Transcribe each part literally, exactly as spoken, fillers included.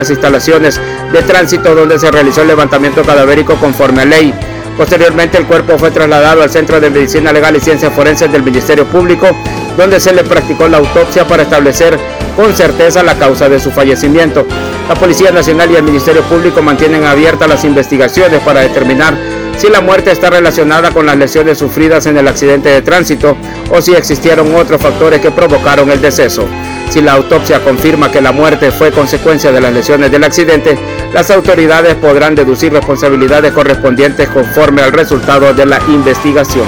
las instalaciones de tránsito donde se realizó el levantamiento cadavérico conforme a ley. Posteriormente el cuerpo fue trasladado al Centro de Medicina Legal y Ciencias Forenses del Ministerio Público, donde se le practicó la autopsia para establecer con certeza la causa de su fallecimiento. La Policía Nacional y el Ministerio Público mantienen abiertas las investigaciones para determinar si la muerte está relacionada con las lesiones sufridas en el accidente de tránsito o si existieron otros factores que provocaron el deceso. Si la autopsia confirma que la muerte fue consecuencia de las lesiones del accidente, las autoridades podrán deducir responsabilidades correspondientes conforme al resultado de la investigación.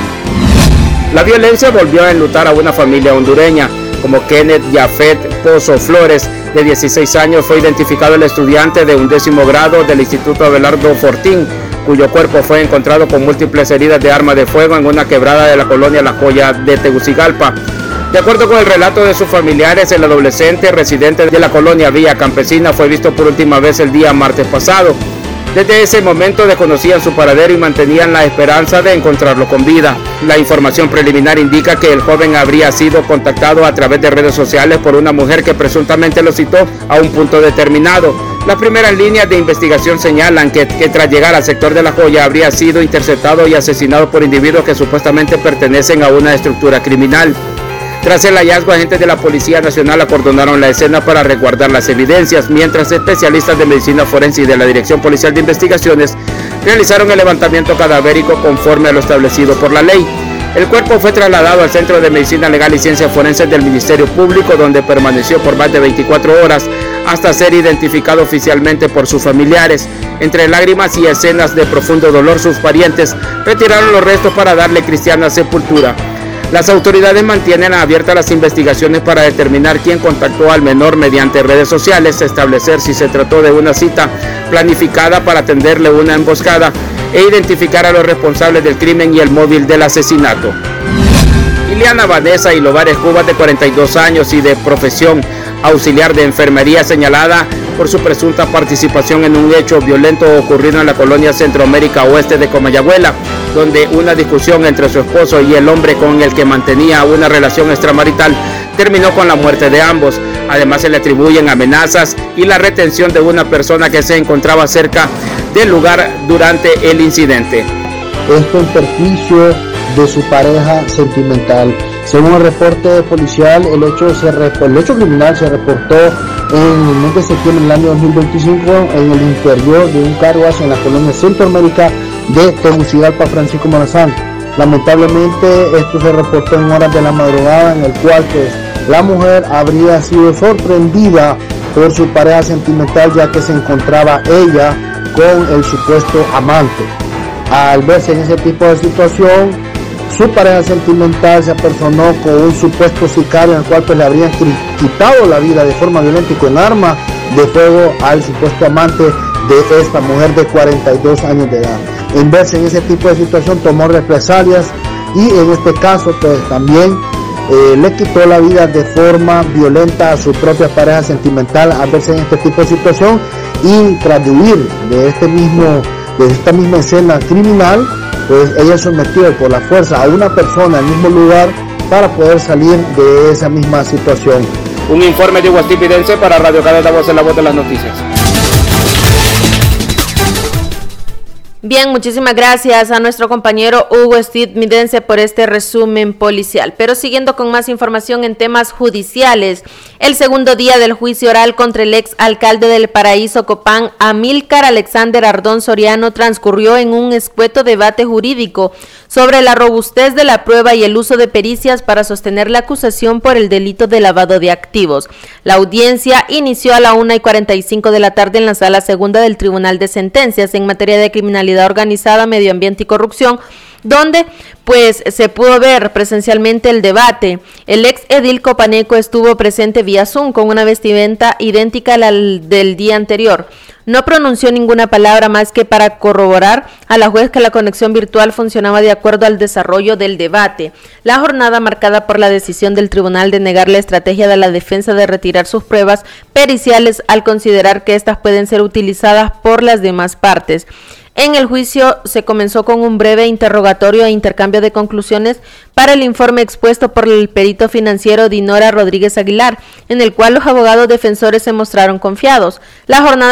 La violencia volvió a enlutar a una familia hondureña. Como Kenneth Jafet Pozo Flores, de dieciséis años, fue identificado el estudiante de undécimo grado del Instituto Abelardo Fortín, cuyo cuerpo fue encontrado con múltiples heridas de arma de fuego en una quebrada de la colonia La Joya de Tegucigalpa. De acuerdo con el relato de sus familiares, el adolescente residente de la colonia Villa Campesina fue visto por última vez el día martes pasado. Desde ese momento desconocían su paradero y mantenían la esperanza de encontrarlo con vida. La información preliminar indica que el joven habría sido contactado a través de redes sociales por una mujer que presuntamente lo citó a un punto determinado. Las primeras líneas de investigación señalan que, que tras llegar al sector de La Joya habría sido interceptado y asesinado por individuos que supuestamente pertenecen a una estructura criminal. Tras el hallazgo, agentes de la Policía Nacional acordonaron la escena para resguardar las evidencias, mientras especialistas de medicina forense y de la Dirección Policial de Investigaciones realizaron el levantamiento cadavérico conforme a lo establecido por la ley. El cuerpo fue trasladado al Centro de Medicina Legal y Ciencias Forenses del Ministerio Público, donde permaneció por más de veinticuatro horas hasta ser identificado oficialmente por sus familiares. Entre lágrimas y escenas de profundo dolor, sus parientes retiraron los restos para darle cristiana sepultura. Las autoridades mantienen abiertas las investigaciones para determinar quién contactó al menor mediante redes sociales, establecer si se trató de una cita planificada para atenderle una emboscada e identificar a los responsables del crimen y el móvil del asesinato. Iliana Vanessa Ilovares Cubas, de cuarenta y dos años y de profesión auxiliar de enfermería, señalada por su presunta participación en un hecho violento ocurrido en la colonia Centroamérica Oeste de Comayagüela, donde una discusión entre su esposo y el hombre con el que mantenía una relación extramarital terminó con la muerte de ambos. Además, se le atribuyen amenazas y la retención de una persona que se encontraba cerca del lugar durante el incidente. Esto en perjuicio de su pareja sentimental. Según el reporte policial, el hecho, se, el hecho criminal se reportó en el mes de septiembre del año dos mil veinticinco en el interior de un car wash en la colonia Centroamérica de Tegucigalpa, Francisco Morazán. Lamentablemente esto se reportó en horas de la madrugada, en el cual pues la mujer habría sido sorprendida por su pareja sentimental, ya que se encontraba ella con el supuesto amante. Al verse en ese tipo de situación, su pareja sentimental se apersonó con un supuesto sicario, en el cual pues le habrían quitado la vida de forma violenta y con arma de fuego al supuesto amante de esta mujer de cuarenta y dos años de edad. En verse en ese tipo de situación, tomó represalias y en este caso pues también eh, le quitó la vida de forma violenta a su propia pareja sentimental al verse en este tipo de situación, y tras de huir de este mismo de esta misma escena criminal, pues ella sometió por la fuerza a una persona al mismo lugar para poder salir de esa misma situación. Un informe de Hugo Stipidense para Radio Cadena Voz, en la voz de las noticias. Bien, muchísimas gracias a nuestro compañero Hugo Stipidense por este resumen policial. Pero siguiendo con más información en temas judiciales, el segundo día del juicio oral contra el ex alcalde del Paraíso Copán, Amílcar Alexander Ardón Soriano, transcurrió en un escueto debate jurídico sobre la robustez de la prueba y el uso de pericias para sostener la acusación por el delito de lavado de activos. La audiencia inició a la una y cuarenta y cinco de la tarde en la sala segunda del Tribunal de Sentencias en materia de criminalidad organizada, medio ambiente y corrupción, donde pues se pudo ver presencialmente el debate. El ex edil copaneco estuvo presente vía Zoom con una vestimenta idéntica a la del día anterior. No pronunció ninguna palabra más que para corroborar a la juez que la conexión virtual funcionaba de acuerdo al desarrollo del debate. La jornada, marcada por la decisión del tribunal de negar la estrategia de la defensa de retirar sus pruebas periciales al considerar que éstas pueden ser utilizadas por las demás partes. En el juicio se comenzó con un breve interrogatorio e intercambio de conclusiones para el informe expuesto por el perito financiero Dinora Rodríguez Aguilar, en el cual los abogados defensores se mostraron confiados. La jornada